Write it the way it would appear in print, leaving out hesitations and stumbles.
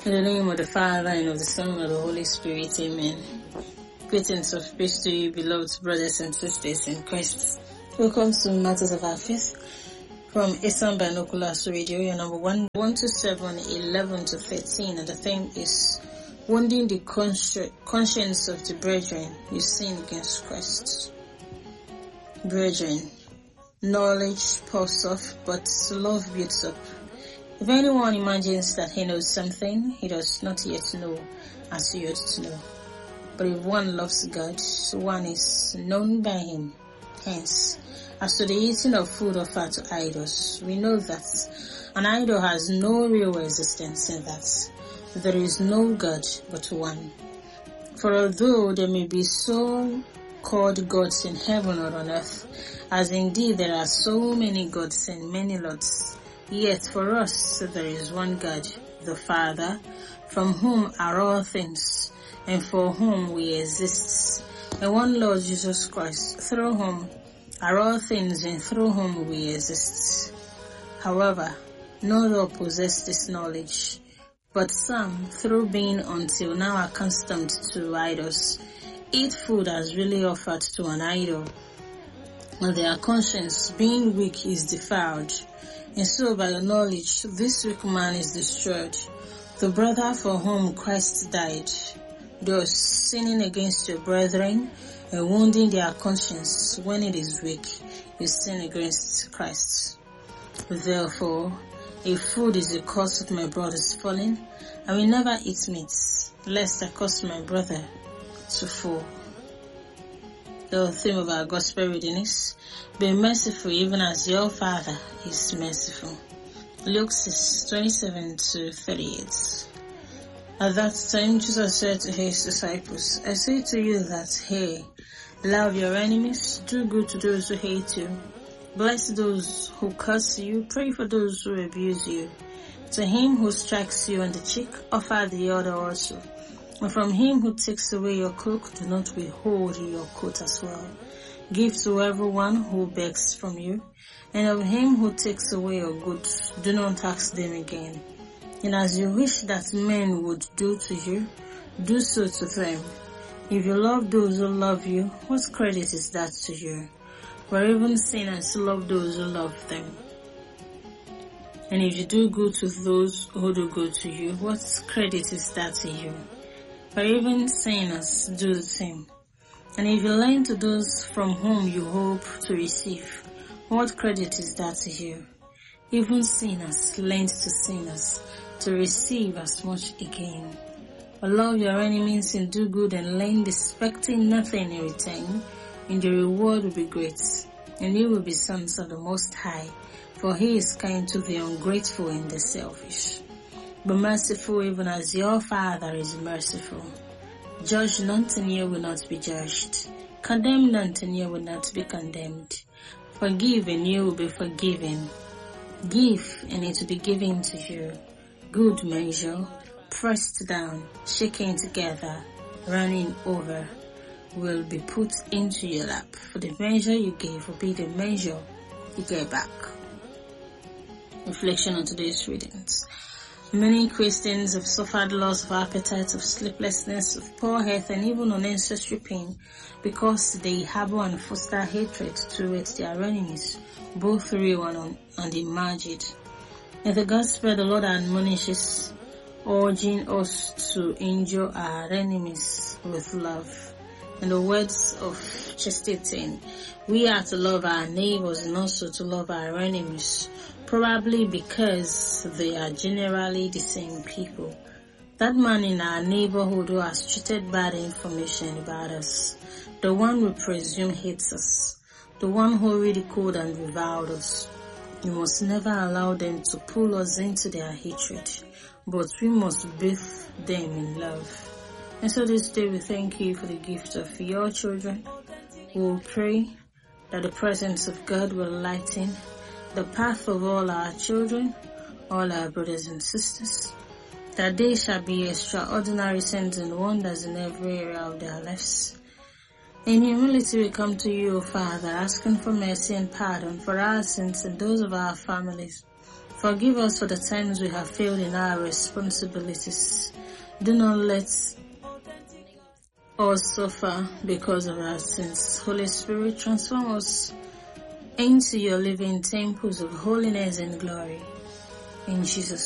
In the name of the Father, and of the Son, and of the Holy Spirit, amen. Greetings of peace to you, beloved brothers and sisters in Christ. Welcome to Matters of Our Faith from Esan Binoculars Radio, your number 127, 11 to 13, and the theme is wounding the conscience of the brethren you sin against Christ. Brethren, knowledge puffs off, but love builds up. If anyone imagines that he knows something, he does not yet know as he ought to know. But if one loves God, one is known by him. Hence, as to the eating of food offered to idols, we know that an idol has no real existence in that there is no God but one. For although there may be so-called gods in heaven or on earth, as indeed there are so many gods and many lords, yet for us there is one God, the Father, from whom are all things, and for whom we exist, and one Lord Jesus Christ, through whom are all things, and through whom we exist. However, not all possess this knowledge, but some, through being until now accustomed to idols, eat food as really offered to an idol, and their conscience, being weak, is defiled. And so by your knowledge, this weak man is destroyed, the brother for whom Christ died, thus sinning against your brethren and wounding their conscience when it is weak, you sin against Christ. Therefore, if food is the cause of my brother's falling, I will never eat meat, lest I cause my brother to fall. The theme of our gospel reading is, be merciful even as your Father is merciful. Luke 6:27 to 38. At that time Jesus said to his disciples, I say to you that, hey, love your enemies, do good to those who hate you, bless those who curse you, pray for those who abuse you. To him who strikes you on the cheek, offer the other also. And from him who takes away your cloak, do not withhold your coat as well. Give to everyone who begs from you, and of him who takes away your goods, do not ask them again. And as you wish that men would do to you, do so to them. If you love those who love you, what credit is that to you? For even sinners love those who love them. And if you do good to those who do good to you, what credit is that to you? For even sinners do the same. And if you lend to those from whom you hope to receive, what credit is that to you? Even sinners lend to sinners to receive as much again. But love your enemies and do good and lend, expecting nothing in return, and the reward will be great, and you will be sons of the Most High, for he is kind to the ungrateful and the selfish. Be merciful even as your Father is merciful. Judge not and you will not be judged. Condemn not and you will not be condemned. Forgive and you will be forgiven. Give and it will be given to you. Good measure, pressed down, shaken together, running over, will be put into your lap. For the measure you gave will be the measure you get back. Reflection on today's readings. Many Christians have suffered loss of appetite, of sleeplessness, of poor health, and even unnecessary pain because they harbor and foster hatred towards their enemies, both real and imagined. In the Gospel, the Lord admonishes, urging us to endure our enemies with love. In the words of Chesterton, we are to love our neighbors and also to love our enemies, probably because they are generally the same people. That man in our neighborhood who has treated bad information about us, the one we presume hates us, the one who ridiculed and reviled us, we must never allow them to pull us into their hatred, but we must bathe them in love. And so this day we thank you for the gift of your children. We will pray that the presence of God will lighten the path of all our children, all our brothers and sisters, that they shall be extraordinary signs and wonders in every area of their lives. In humility we come to you, O Father, asking for mercy and pardon for our sins and those of our families, Forgive us for the times we have failed in our responsibilities. Do not let us suffer because of our sins. Holy Spirit, transform us into your living temples of holiness and glory. In Jesus'